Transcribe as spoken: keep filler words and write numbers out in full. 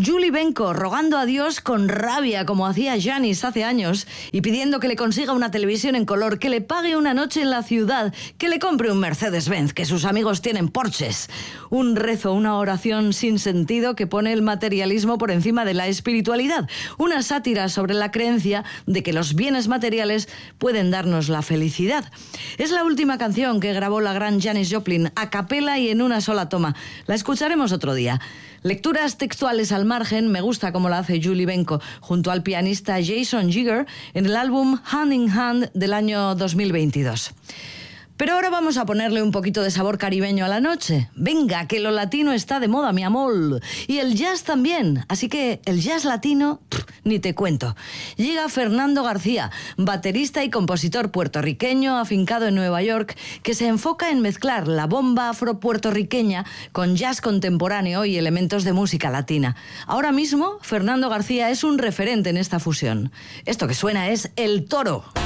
Julie Benko rogando a Dios con rabia, como hacía Janis hace años, y pidiendo que le consiga una televisión en color, que le pague una noche en la ciudad, que le compre un Mercedes-Benz, que sus amigos tienen Porsches. Un rezo, una oración sin sentido que pone el materialismo por encima de la espiritualidad. Una sátira sobre la creencia de que los bienes materiales pueden darnos la felicidad. Es la última canción que grabó la gran Janis Joplin, a capela y en una sola toma. La escucharemos otro día. Lecturas textuales al margen, me gusta como la hace Julie Benko, junto al pianista Jason Jigger, en el álbum Hand in Hand del año dos mil veintidós. Pero ahora vamos a ponerle un poquito de sabor caribeño a la noche. Venga, que lo latino está de moda, mi amor. Y el jazz también. Así que el jazz latino, pff, ni te cuento. Llega Fernando García, baterista y compositor puertorriqueño afincado en Nueva York, que se enfoca en mezclar la bomba afropuertorriqueña con jazz contemporáneo y elementos de música latina. Ahora mismo, Fernando García es un referente en esta fusión. Esto que suena es El Toro.